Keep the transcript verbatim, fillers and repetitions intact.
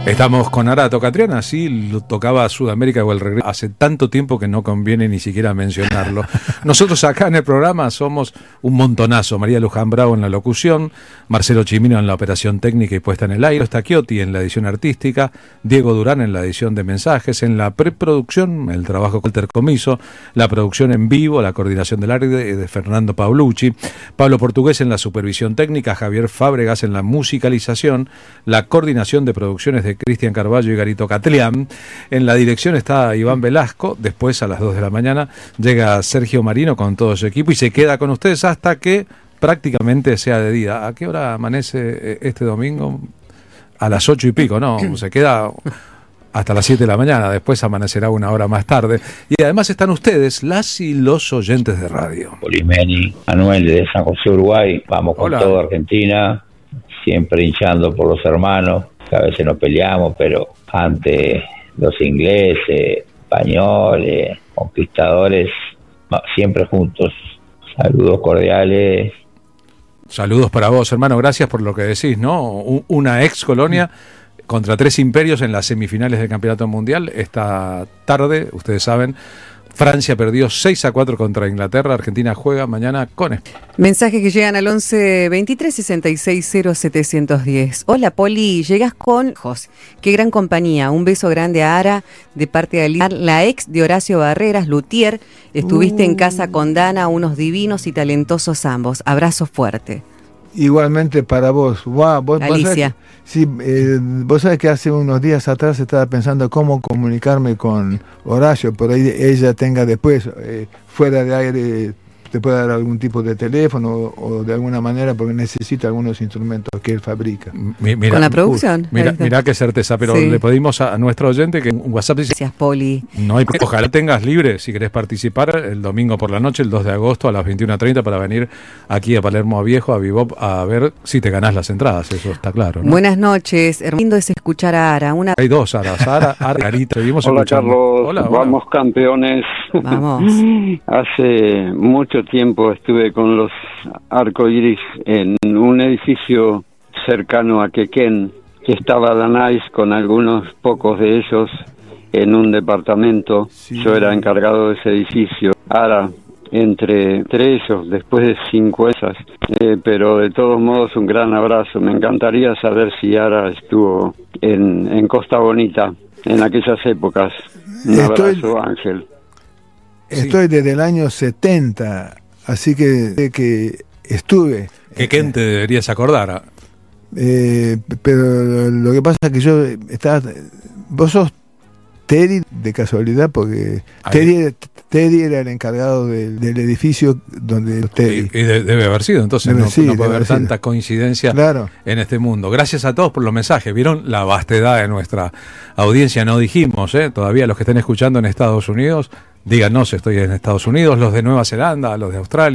Estamos con Ara Tocatriana, sí, lo tocaba Sudamérica o el regreso hace tanto tiempo que no conviene ni siquiera mencionarlo. Nosotros acá en el programa somos un montonazo: María Luján Bravo en la locución, Marcelo Chimino en la operación técnica y puesta en el aire, Stacchiotti en la edición artística, Diego Durán en la edición de mensajes, en la preproducción, el trabajo con Walter Comiso, la producción en vivo, la coordinación del aire de Fernando Paulucci, Pablo Portugués en la supervisión técnica, Javier Fábregas en la musicalización, la coordinación de producciones de Cristian Carballo y Garito Catleán. En la dirección está Iván Velasco. Después, a las dos de la mañana, llega Sergio Marino con todo su equipo y se queda con ustedes hasta que prácticamente sea de día. ¿A qué hora amanece este domingo? A las ocho y pico, ¿no? Se queda hasta las siete de la mañana. Después amanecerá una hora más tarde. Y además están ustedes, las y los oyentes de radio. Polimeni, Manuel de San José, Uruguay. Vamos con Hola. todo Argentina, siempre hinchando por los hermanos. A veces nos peleamos, pero ante los ingleses, españoles, conquistadores, siempre juntos. Saludos cordiales. Saludos para vos, hermano. Gracias por lo que decís, ¿no? Una ex colonia contra tres imperios en las semifinales del Campeonato Mundial. Esta tarde, ustedes saben, Francia perdió seis a cuatro contra Inglaterra. Argentina juega mañana con España. Mensajes que llegan al once veintitrés sesenta y seis cero setecientos diez. Hola, Poli, llegas con Jos. Qué gran compañía. Un beso grande a Ara de parte de Aliar, la ex de Horacio Barreras, Luthier. Estuviste uh. en casa con Dana, unos divinos y talentosos ambos. Abrazo fuerte. Igualmente para vos. Wow, vos Alicia. Vos sí, eh, vos sabés que hace unos días atrás estaba pensando cómo comunicarme con Horacio, por ahí ella tenga después, eh, fuera de aire, te puede dar algún tipo de teléfono o, o de alguna manera, porque necesita algunos instrumentos que él fabrica. Mi, mira, con la producción. Mira, mira qué certeza, pero sí. Le pedimos a, a nuestro oyente que un WhatsApp dice, gracias, Poli. No hay, ojalá tengas libre, si querés participar, el domingo por la noche, el dos de agosto a las veintiuna treinta, para venir aquí a Palermo Viejo, a Bebop, a ver si te ganás las entradas, eso está claro, ¿no? Buenas noches, lindo es escuchar a Ara. Una... Hay dos Aras, Ara, Ara, Carita. Hola, escuchando. Carlos, hola, vamos hola. campeones. Vamos. Hace mucho tiempo estuve con los arcoíris en un edificio cercano a Quequén, que estaba Danais con algunos pocos de ellos en un departamento. Sí. Yo era encargado de ese edificio. Ahora, entre, entre ellos, después de cinco esas, eh, pero de todos modos un gran abrazo. Me encantaría saber si Ara estuvo en, en Costa Bonita en aquellas épocas. Un Estoy... abrazo, Ángel. Estoy desde el año setenta, así que, que estuve. ¿Qué quién te deberías acordar? Eh, pero lo que pasa es que yo estaba... Vos sos Teddy de casualidad, porque Teddy, Teddy era el encargado del, del edificio donde Teddy... Y, y de, debe haber sido, entonces debe, no, sí, no puede haber tanta coincidencia claro. en este mundo. Gracias a todos por los mensajes. Vieron la vastedad de nuestra audiencia, no dijimos, ¿eh? Todavía los que estén escuchando en Estados Unidos, díganos, estoy en Estados Unidos, los de Nueva Zelanda, los de Australia.